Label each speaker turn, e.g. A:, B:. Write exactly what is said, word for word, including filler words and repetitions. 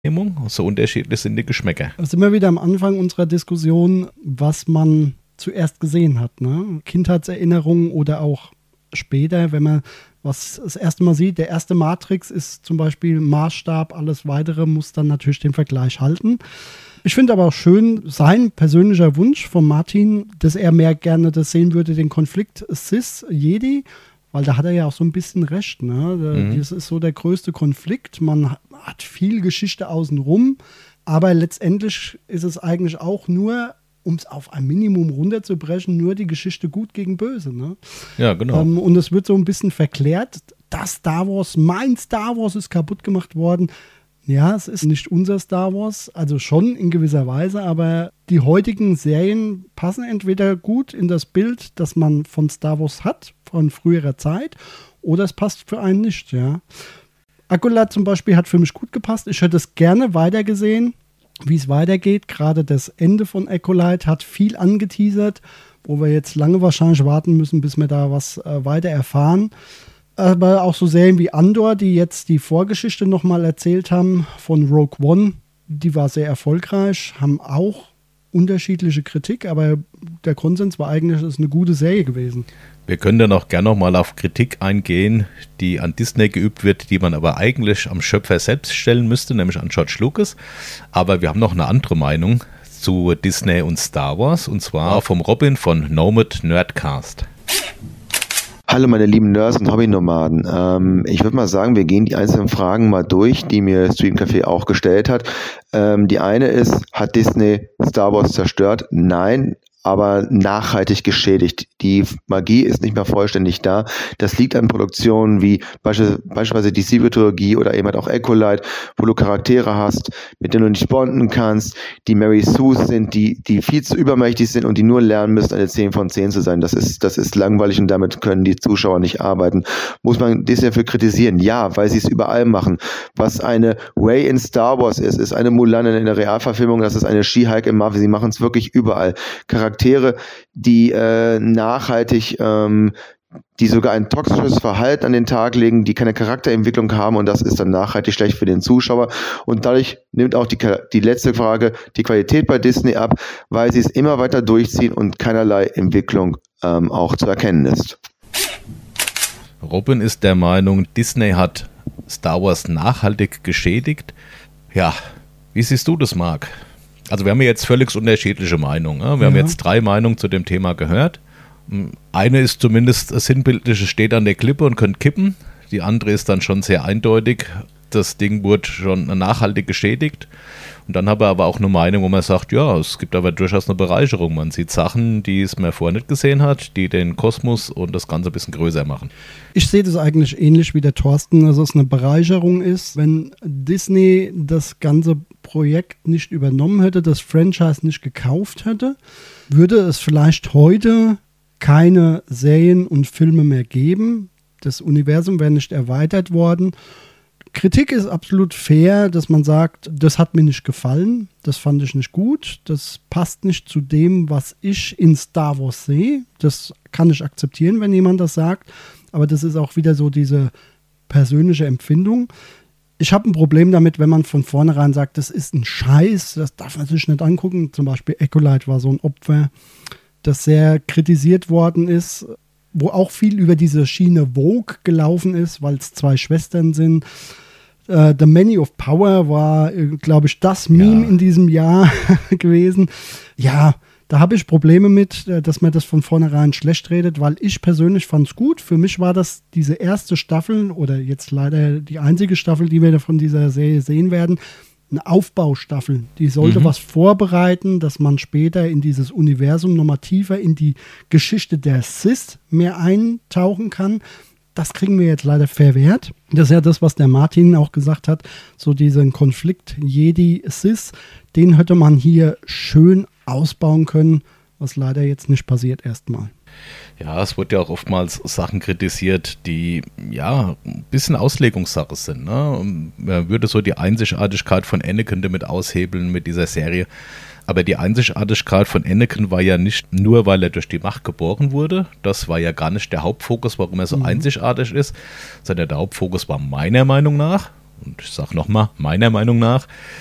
A: So unterschiedlich sind die Geschmäcker.
B: Das ist immer wieder am Anfang unserer Diskussion, was man zuerst gesehen hat. Ne? Kindheitserinnerungen oder auch später, wenn man was das erste Mal sieht. Der erste Matrix ist zum Beispiel Maßstab, alles Weitere muss dann natürlich den Vergleich halten. Ich finde aber auch schön, sein persönlicher Wunsch von Martin, dass er mehr gerne das sehen würde, den Konflikt Sith-Jedi, weil da hat er ja auch so ein bisschen recht. Ne? Mhm. Das ist so der größte Konflikt. Man hat viel Geschichte außenrum, aber letztendlich ist es eigentlich auch nur, um es auf ein Minimum runterzubrechen, nur die Geschichte gut gegen böse. Ne?
A: Ja, genau.
B: Ähm, und es wird so ein bisschen verklärt, das Star Wars, mein Star Wars ist kaputt gemacht worden. Ja, es ist nicht unser Star Wars, also schon in gewisser Weise, aber die heutigen Serien passen entweder gut in das Bild, das man von Star Wars hat, von früherer Zeit, oder es passt für einen nicht, ja. Acolyte zum Beispiel hat für mich gut gepasst. Ich hätte es gerne weitergesehen, wie es weitergeht. Gerade das Ende von Acolyte hat viel angeteasert, wo wir jetzt lange wahrscheinlich warten müssen, bis wir da was äh, weiter erfahren. Aber auch so Serien wie Andor, die jetzt die Vorgeschichte nochmal erzählt haben von Rogue One, die war sehr erfolgreich, haben auch unterschiedliche Kritik, aber der Konsens war eigentlich, es ist eine gute Serie gewesen.
A: Wir können dann auch gerne nochmal auf Kritik eingehen, die an Disney geübt wird, die man aber eigentlich am Schöpfer selbst stellen müsste, nämlich an George Lucas. Aber wir haben noch eine andere Meinung zu Disney und Star Wars, und zwar vom Robin von Nomad Nerdcast.
C: Hallo meine lieben Nerds und Hobbynomaden. Ähm, ich würde mal sagen, wir gehen die einzelnen Fragen mal durch, die mir Stream Café auch gestellt hat. Ähm, die eine ist, hat Disney Star Wars zerstört? Nein, aber nachhaltig geschädigt. Die Magie ist nicht mehr vollständig da. Das liegt an Produktionen wie beispielsweise die Siebel-Trilogie oder eben halt auch Acolyte, wo du Charaktere hast, mit denen du nicht bonden kannst, die Mary Sues sind, die, die viel zu übermächtig sind und die nur lernen müssen, eine zehn von zehn zu sein. Das ist, das ist langweilig und damit können die Zuschauer nicht arbeiten. Muss man Disney dafür kritisieren? Ja, weil sie es überall machen. Was eine Rey in Star Wars ist, ist eine Mulan in der Realverfilmung, das ist eine She-Hulk in Marvel. Sie machen es wirklich überall. Charaktere Charaktere, die äh, nachhaltig, ähm, die sogar ein toxisches Verhalten an den Tag legen, die keine Charakterentwicklung haben, und das ist dann nachhaltig schlecht für den Zuschauer. Und dadurch nimmt auch die, die letzte Frage die Qualität bei Disney ab, weil sie es immer weiter durchziehen und keinerlei Entwicklung ähm, auch zu erkennen ist.
A: Robin ist der Meinung, Disney hat Star Wars nachhaltig geschädigt. Ja, wie siehst du das, Marc? Also wir haben jetzt völlig unterschiedliche Meinungen. Wir ja. haben jetzt drei Meinungen zu dem Thema gehört. Eine ist zumindest sinnbildlich, es steht an der Klippe und könnte kippen. Die andere ist dann schon sehr eindeutig. Das Ding wurde schon nachhaltig geschädigt. Und dann habe ich aber auch eine Meinung, wo man sagt, ja, es gibt aber durchaus eine Bereicherung. Man sieht Sachen, die es mir vorher nicht gesehen hat, die den Kosmos und das Ganze ein bisschen größer machen.
B: Ich sehe das eigentlich ähnlich wie der Thorsten, dass es eine Bereicherung ist. Wenn Disney das ganze Projekt nicht übernommen hätte, das Franchise nicht gekauft hätte, würde es vielleicht heute keine Serien und Filme mehr geben. Das Universum wäre nicht erweitert worden. Kritik ist absolut fair, dass man sagt, das hat mir nicht gefallen, das fand ich nicht gut, das passt nicht zu dem, was ich in Star Wars sehe. Das kann ich akzeptieren, wenn jemand das sagt, aber das ist auch wieder so diese persönliche Empfindung. Ich habe ein Problem damit, wenn man von vornherein sagt, das ist ein Scheiß, das darf man sich nicht angucken. Zum Beispiel Acolyte war so ein Opfer, das sehr kritisiert worden ist, wo auch viel über diese Schiene Vogue gelaufen ist, weil es zwei Schwestern sind. Uh, The Many of Power war, glaube ich, das Meme ja. in diesem Jahr gewesen. Ja, da habe ich Probleme mit, dass man das von vornherein schlecht redet, weil ich persönlich fand es gut. Für mich war das diese erste Staffel oder jetzt leider die einzige Staffel, die wir von dieser Serie sehen werden, eine Aufbaustaffel. Die sollte mhm. was vorbereiten, dass man später in dieses Universum nochmal tiefer in die Geschichte der Sith mehr eintauchen kann. Das kriegen wir jetzt leider verwehrt. Das ist ja das, was der Martin auch gesagt hat, so diesen Konflikt Jedi-Sith, den hätte man hier schön ausbauen können, was leider jetzt nicht passiert erstmal.
A: Ja, es wird ja auch oftmals Sachen kritisiert, die ja ein bisschen Auslegungssache sind. Ne? Man würde so die Einzigartigkeit von Anakin damit aushebeln mit dieser Serie. Aber die Einzigartigkeit von Anakin war ja nicht nur, weil er durch die Macht geboren wurde. Das war ja gar nicht der Hauptfokus, warum er so mhm. einzigartig ist, sondern der Hauptfokus war meiner Meinung nach, und ich sage nochmal, meiner Meinung nach,